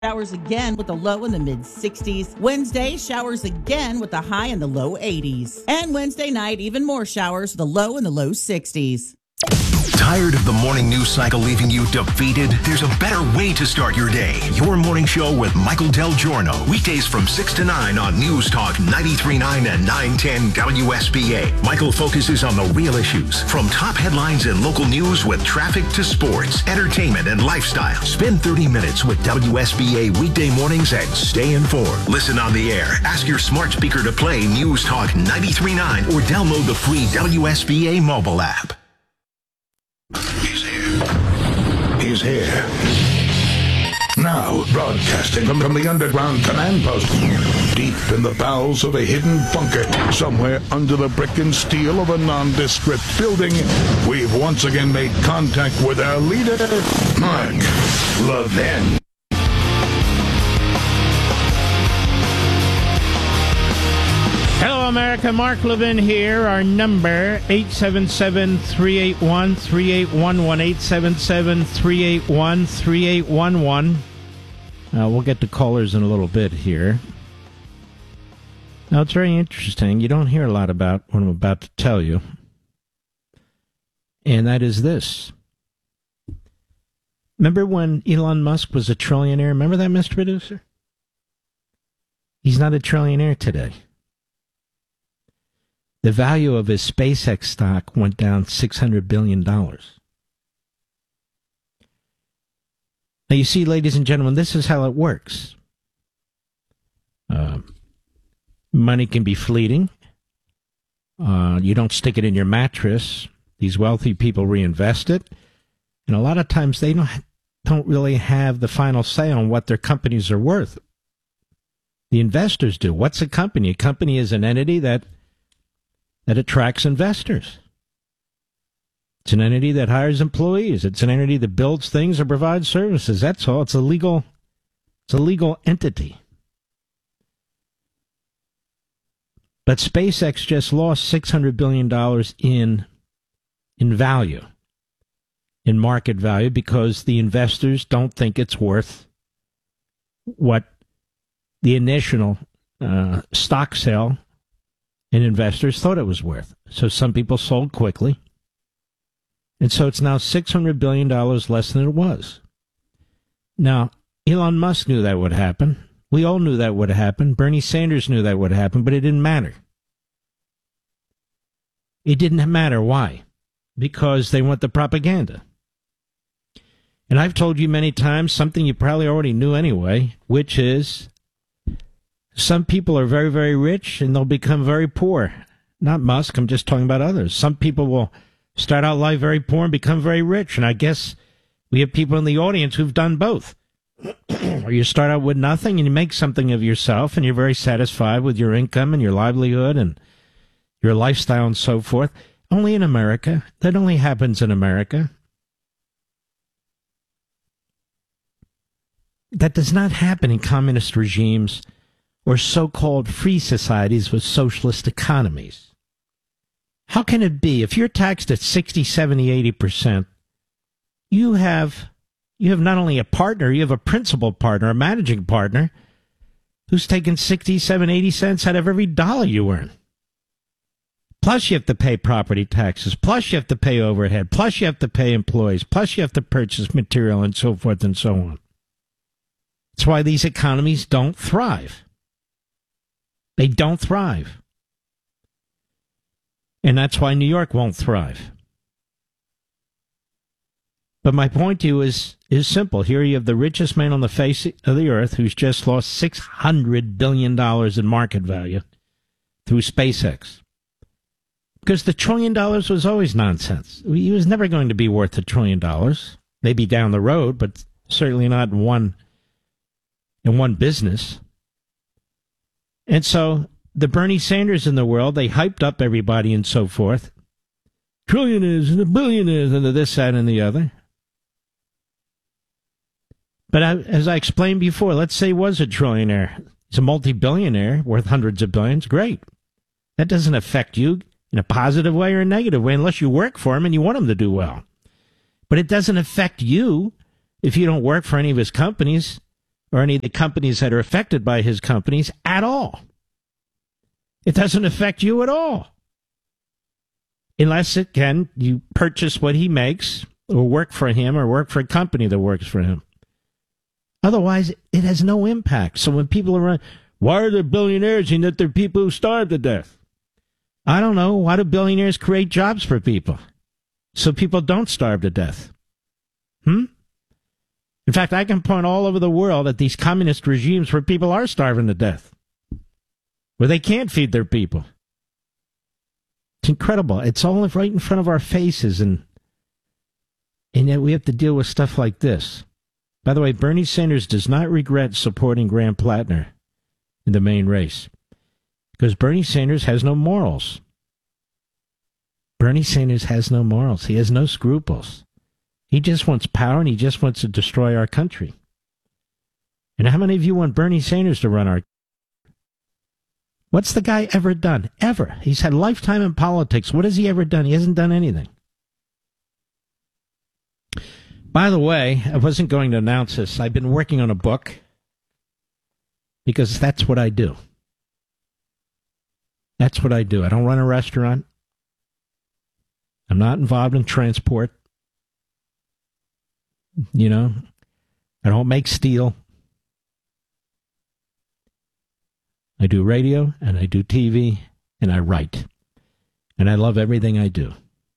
Showers again with a low in the mid-60s. Wednesday, showers again with a high in the low 80s. And Wednesday night, even more showers, the low in the low 60s. Tired of the morning news cycle leaving you defeated? There's a better way to start your day. Your morning show with Michael Del Giorno. Weekdays from 6 to 9 on News Talk 93.9 and 910 WSBA. Michael focuses on the real issues, from top headlines and local news with traffic to sports, entertainment, and lifestyle. Spend 30 minutes with WSBA weekday mornings and stay informed. Listen on the air. Ask your smart speaker to play News Talk 93.9 or download the free WSBA mobile app. He's here. He's here. Now, broadcasting from the underground command post, deep in the bowels of a hidden bunker, somewhere under the brick and steel of a nondescript building, we've once again made contact with our leader, Mark Levin. Hello, America. Mark Levin here. Our number, 877-381-3811, 877-381-3811. We'll get to callers in a little bit here. Now, it's very interesting. You don't hear a lot about what I'm about to tell you. And that is this. Remember when Elon Musk was a trillionaire? Remember that, Mr. Producer? He's not a trillionaire today. The value of his SpaceX stock went down $600 billion. Now, you see, ladies and gentlemen, this is how it works. Money can be fleeting. You don't stick it in your mattress. These wealthy people reinvest it. And a lot of times they don't really have the final say on what their companies are worth. The investors do. What's a company? A company is an entity that attracts investors. It's an entity that hires employees. It's an entity that builds things or provides services. That's all. It's a legal entity. But SpaceX just lost $600 billion in value, in market value, because the investors don't think it's worth what the initial stock sale and investors thought it was worth. So some people sold quickly. And so it's now $600 billion less than it was. Now, Elon Musk knew that would happen. We all knew that would happen. Bernie Sanders knew that would happen, but it didn't matter. It didn't matter. Why? Because they want the propaganda. And I've told you many times something you probably already knew anyway, which is some people are very, very rich and they'll become very poor. Not Musk, I'm just talking about others. Some people will start out life very poor and become very rich. And I guess we have people in the audience who've done both. Or you start out with nothing and you make something of yourself and you're very satisfied with your income and your livelihood and your lifestyle and so forth. Only in America. That only happens in America. That does not happen in communist regimes or so-called free societies with socialist economies. How can it be, if you're taxed at 60, 70, 80%, you have not only a partner, you have a principal partner, a managing partner, who's taking 60, 70, 80 cents out of every dollar you earn. Plus you have to pay property taxes, plus you have to pay overhead, plus you have to pay employees, plus you have to purchase material and so forth and so on. That's why these economies don't thrive. They don't thrive. And that's why New York won't thrive. But my point to you is simple. Here you have the richest man on the face of the earth who's just lost $600 billion in market value through SpaceX. Because the $1 trillion was always nonsense. He was never going to be worth $1 trillion. Maybe down the road, but certainly not in one business. And so the Bernie Sanders in the world, they hyped up everybody and so forth. Trillionaires and the billionaires and the this, that, and the other. But as I explained before, let's say he was a trillionaire. He's a multi-billionaire worth hundreds of billions. Great. That doesn't affect you in a positive way or a negative way unless you work for him and you want him to do well. But it doesn't affect you if you don't work for any of his companies. or any of the companies that are affected by his companies at all. It doesn't affect you at all. Unless, again, you purchase what he makes, or work for him, or work for a company that works for him. Otherwise, it has no impact. So when people are running, why are there billionaires and that there are people who starve to death? I don't know. Why do billionaires create jobs for people? So people don't starve to death. In fact, I can point all over the world at these communist regimes where people are starving to death, where they can't feed their people. It's incredible. It's all right in front of our faces, and yet we have to deal with stuff like this. By the way, Bernie Sanders does not regret supporting Graham Plattner in the main race, because Bernie Sanders has no morals. Bernie Sanders has no morals. He has no scruples. He just wants power, and he just wants to destroy our country. And how many of you want Bernie Sanders to run our? What's the guy ever done? Ever. He's had a lifetime in politics. What has he ever done? He hasn't done anything. By the way, I wasn't going to announce this. I've been working on a book because that's what I do. That's what I do. I don't run a restaurant. I'm not involved in transport. You know, I don't make steel. I do radio, and I do TV, and I write. And I love everything I do.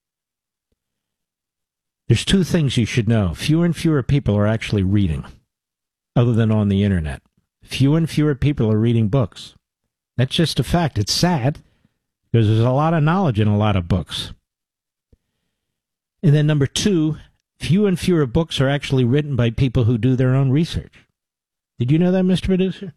There's two things you should know. Fewer and fewer people are actually reading, other than on the internet. Fewer and fewer people are reading books. That's just a fact. It's sad, because there's a lot of knowledge in a lot of books. And then number two, fewer and fewer books are actually written by people who do their own research. Did you know that, Mr. Producer?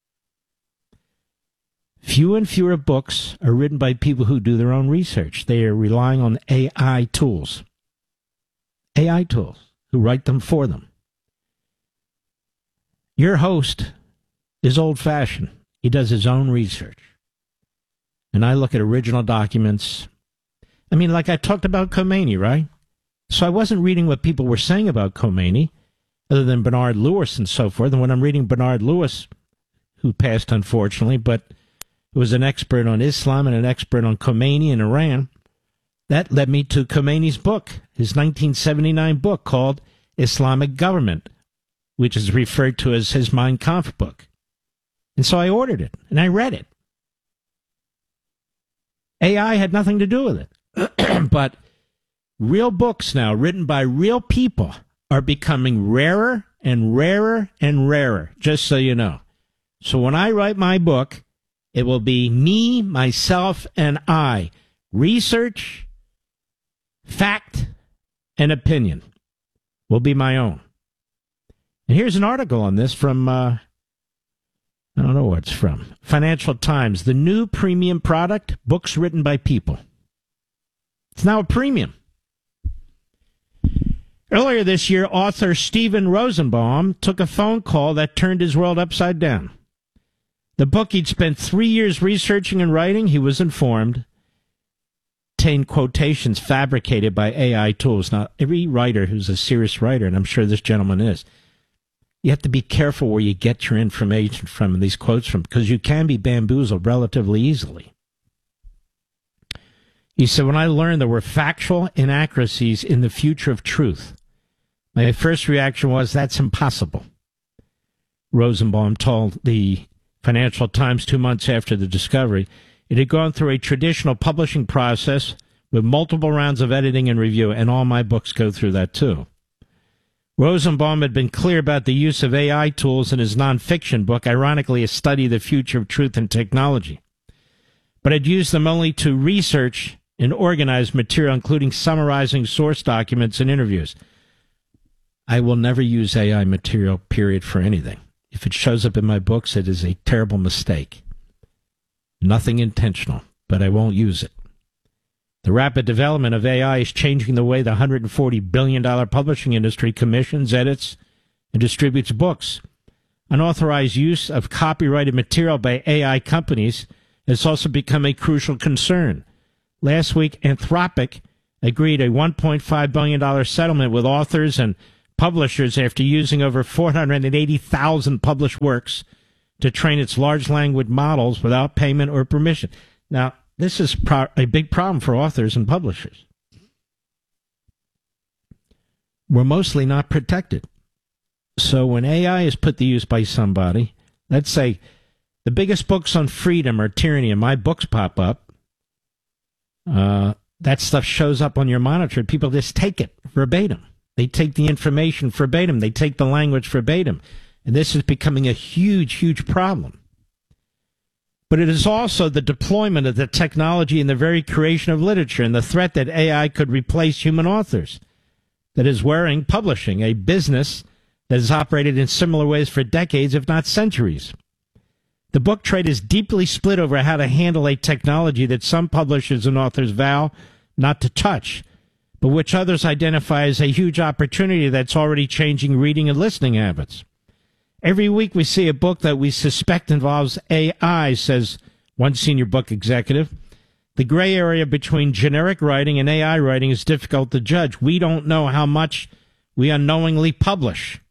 Fewer and fewer books are written by people who do their own research. They are relying on AI tools. AI tools who write them for them. Your host is old-fashioned. He does his own research. And I look at original documents. I mean, like I talked about Khomeini, right? So I wasn't reading what people were saying about Khomeini, other than Bernard Lewis and so forth. And when I'm reading Bernard Lewis, who passed unfortunately, but who was an expert on Islam and an expert on Khomeini and Iran, that led me to Khomeini's book, his 1979 book called Islamic Government, which is referred to as his Mein Kampf book. And so I ordered it, and I read it. AI had nothing to do with it. But real books now, written by real people, are becoming rarer and rarer and rarer, just so you know. So when I write my book, it will be me, myself, and I. Research, fact, and opinion will be my own. And here's an article on this from, I don't know where it's from, Financial Times. The new premium product, books written by people. It's now a premium. Earlier this year, author Steven Rosenbaum took a phone call that turned his world upside down. The book he'd spent 3 years researching and writing, he was informed, contained quotations fabricated by AI tools. Now, every writer who's a serious writer, and I'm sure this gentleman is, you have to be careful where you get your information from and these quotes from, because you can be bamboozled relatively easily. He said, when I learned there were factual inaccuracies in the future of truth, my first reaction was, that's impossible. Rosenbaum told the Financial Times 2 months after the discovery, it had gone through a traditional publishing process with multiple rounds of editing and review, and all my books go through that too. Rosenbaum had been clear about the use of AI tools in his nonfiction book, ironically, A Study of the Future of Truth and Technology, but had used them only to research and organize material, including summarizing source documents and interviews. I will never use AI material, period, for anything. If it shows up in my books, it is a terrible mistake. Nothing intentional, but I won't use it. The rapid development of AI is changing the way the $140 billion publishing industry commissions, edits, and distributes books. Unauthorized use of copyrighted material by AI companies has also become a crucial concern. Last week, Anthropic agreed a $1.5 billion settlement with authors and publishers after using over 480,000 published works to train its large language models without payment or permission. Now, this is a big problem for authors and publishers. We're mostly not protected. So when AI is put to use by somebody, let's say the biggest books on freedom or tyranny, and my books pop up, that stuff shows up on your monitor. People just take it verbatim. They take the information verbatim. They take the language verbatim. And this is becoming a huge, huge problem. But it is also the deployment of the technology and the very creation of literature and the threat that AI could replace human authors that is worrying publishing, a business that has operated in similar ways for decades, if not centuries. The book trade is deeply split over how to handle a technology that some publishers and authors vow not to touch, but which others identify as a huge opportunity that's already changing reading and listening habits. Every week we see a book that we suspect involves AI, says one senior book executive. The gray area between generic writing and AI writing is difficult to judge. We don't know how much we unknowingly publish.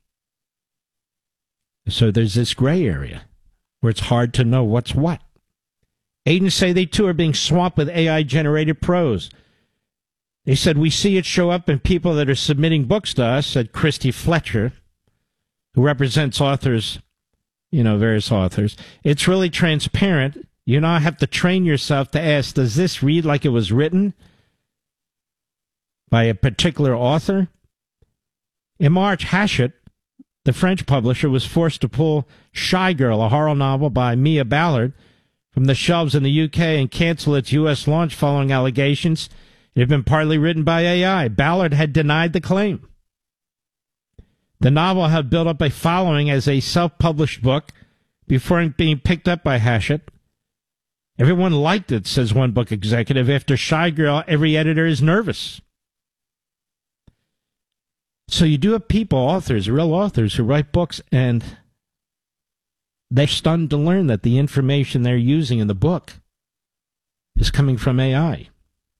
So there's this gray area where it's hard to know what's what. Agents say they too are being swamped with AI-generated prose. They said, we see it show up in people that are submitting books to us, said Christy Fletcher, who represents authors, various authors. It's really transparent. You now have to train yourself to ask, does this read like it was written by a particular author? In March, Hachette, the French publisher, was forced to pull Shy Girl, a horror novel by Mia Ballard, from the shelves in the UK and cancel its U.S. launch following allegations it had been partly written by AI. Ballard had denied the claim. The novel had built up a following as a self-published book before being picked up by Hachette. Everyone liked it, says one book executive. After Shy Girl, every editor is nervous. So you do have people, authors, real authors, who write books, and they're stunned to learn that the information they're using in the book is coming from AI.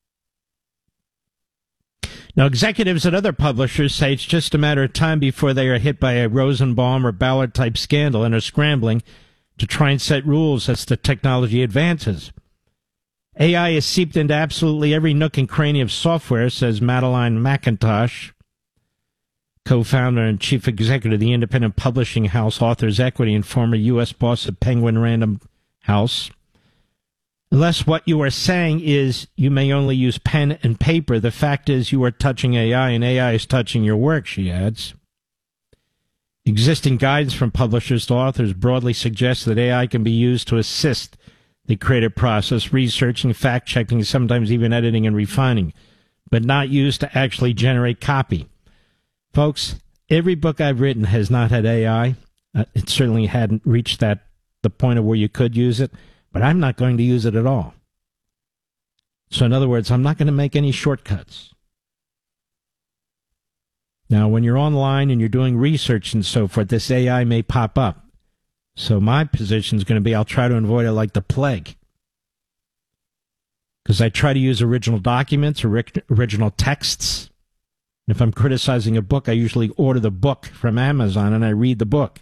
Now, executives at other publishers say it's just a matter of time before they are hit by a Rosenbaum or Ballard-type scandal and are scrambling to try and set rules as the technology advances. AI is seeped into absolutely every nook and cranny of software, says Madeline McIntosh, co-founder and chief executive of the independent publishing house Authors Equity and former U.S. boss of Penguin Random House. Unless what you are saying is you may only use pen and paper, the fact is you are touching AI and AI is touching your work, she adds. Existing guidance from publishers to authors broadly suggests that AI can be used to assist the creative process, researching, fact-checking, sometimes even editing and refining, but not used to actually generate copy. Folks, every book I've written has not had AI. It certainly hadn't reached the point of where you could use it, but I'm not going to use it at all. So in other words, I'm not going to make any shortcuts. Now, when you're online and you're doing research and so forth, this AI may pop up. So my position is going to be I'll try to avoid it like the plague. Because I try to use original documents, original texts. And if I'm criticizing a book, I usually order the book from Amazon and I read the book.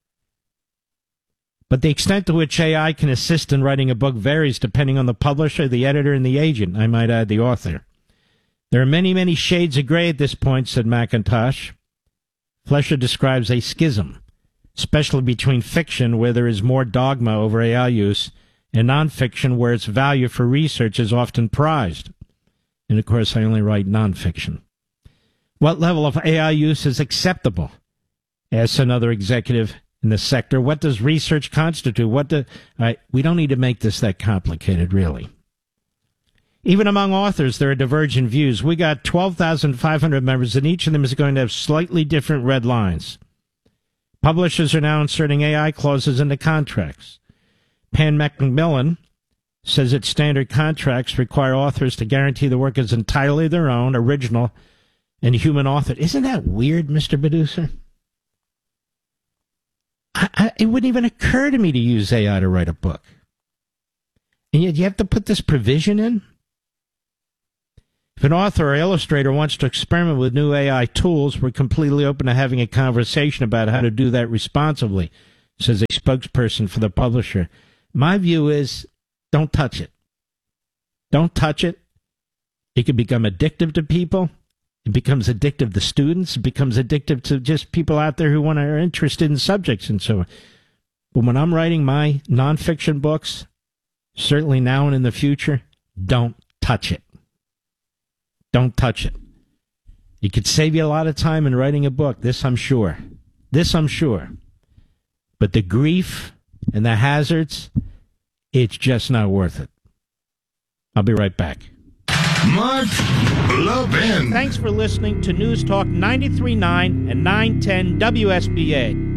But the extent to which AI can assist in writing a book varies depending on the publisher, the editor, and the agent, I might add the author. There are many, many shades of gray at this point, said McIntosh. Fletcher describes a schism, especially between fiction, where there is more dogma over AI use, and nonfiction, where its value for research is often prized. And, of course, I only write nonfiction. What level of AI use is acceptable? Asks another executive in the sector. What does research constitute? We don't need to make this that complicated, really. Even among authors, there are divergent views. We got 12,500 members, and each of them is going to have slightly different red lines. Publishers are now inserting AI clauses into contracts. Pan Macmillan says its standard contracts require authors to guarantee the work is entirely their own, original, and human authored. Isn't that weird, Mr. Producer? It wouldn't even occur to me to use AI to write a book. And yet you have to put this provision in? If an author or illustrator wants to experiment with new AI tools, we're completely open to having a conversation about how to do that responsibly, says a spokesperson for the publisher. My view is, don't touch it. Don't touch it. It can become addictive to people. It becomes addictive to students. It becomes addictive to just people out there who are interested in subjects and so on. But when I'm writing my nonfiction books, certainly now and in the future, don't touch it. Don't touch it. It could save you a lot of time in writing a book. This I'm sure. But the grief and the hazards, it's just not worth it. I'll be right back. Mark Levin. Thanks for listening to News Talk 93.9 and 910 WSBA.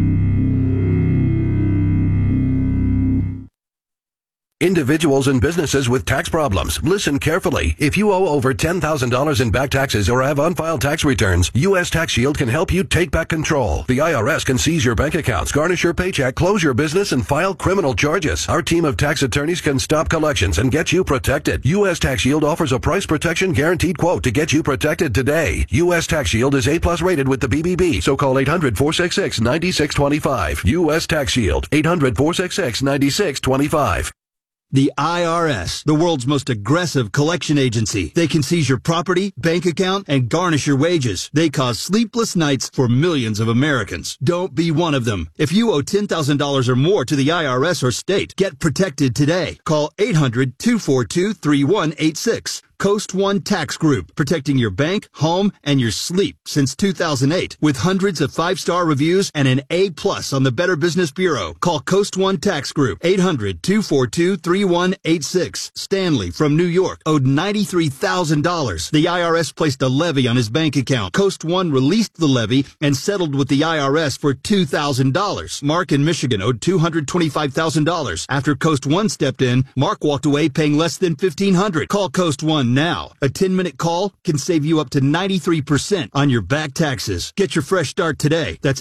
Individuals and businesses with tax problems. Listen carefully. If you owe over $10,000 in back taxes or have unfiled tax returns, U.S. Tax Shield can help you take back control. The IRS can seize your bank accounts, garnish your paycheck, close your business, and file criminal charges. Our team of tax attorneys can stop collections and get you protected. U.S. Tax Shield offers a price protection guaranteed quote to get you protected today. U.S. Tax Shield is A+ rated with the BBB, so call 800-466-9625. U.S. Tax Shield, 800-466-9625. The IRS, the world's most aggressive collection agency. They can seize your property, bank account, and garnish your wages. They cause sleepless nights for millions of Americans. Don't be one of them. If you owe $10,000 or more to the IRS or state, get protected today. Call 800-242-3186. Coast One Tax Group, protecting your bank, home, and your sleep since 2008. With hundreds of 5-star reviews and an A+ on the Better Business Bureau. Call Coast One Tax Group, 800-242-3186. Stanley from New York owed $93,000. The IRS placed a levy on his bank account. Coast One released the levy and settled with the IRS for $2,000. Mark in Michigan owed $225,000. After Coast One stepped in, Mark walked away paying less than $1,500. Call Coast One now. A 10-minute call can save you up to 93% on your back taxes. Get your fresh start today. That's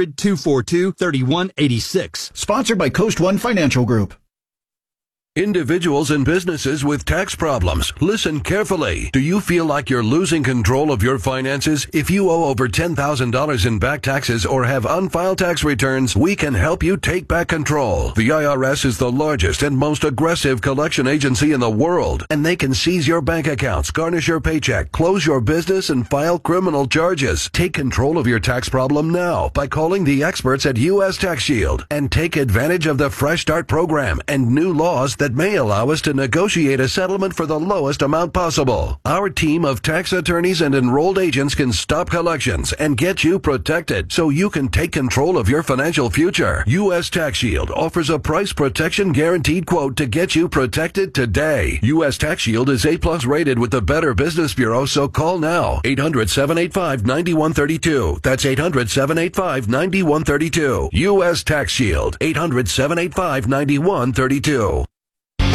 800-242-3186. Sponsored by Coast One Financial Group. Individuals and businesses with tax problems. Listen carefully. Do you feel like you're losing control of your finances? If you owe over $10,000 in back taxes or have unfiled tax returns, we can help you take back control. The IRS is the largest and most aggressive collection agency in the world, and they can seize your bank accounts, garnish your paycheck, close your business, and file criminal charges. Take control of your tax problem now by calling the experts at U.S. Tax Shield and take advantage of the Fresh Start program and new laws that may allow us to negotiate a settlement for the lowest amount possible. Our team of tax attorneys and enrolled agents can stop collections and get you protected so you can take control of your financial future. U.S. Tax Shield offers a price protection guaranteed quote to get you protected today. U.S. Tax Shield is A+ rated with the Better Business Bureau, so call now. 800-785-9132. That's 800-785-9132. U.S. Tax Shield. 800-785-9132.